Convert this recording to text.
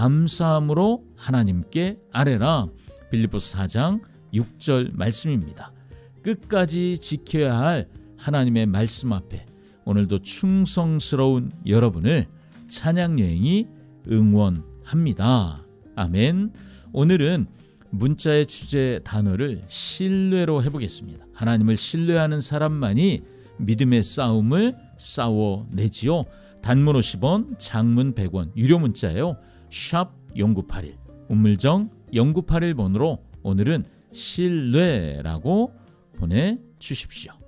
감사함으로 하나님께 아뢰라. 빌립보서 4장 6절 말씀입니다. 끝까지 지켜야 할 하나님의 말씀 앞에 오늘도 충성스러운 여러분을 찬양여행이 응원합니다. 아멘. 오늘은 문자의 주제 단어를 신뢰로 해보겠습니다. 하나님을 신뢰하는 사람만이 믿음의 싸움을 싸워내지요. 단문 50원, 장문 100원, 유료 문자예요. 샵 0981, 우물정 0981번으로 오늘은 신뢰라고 보내주십시오.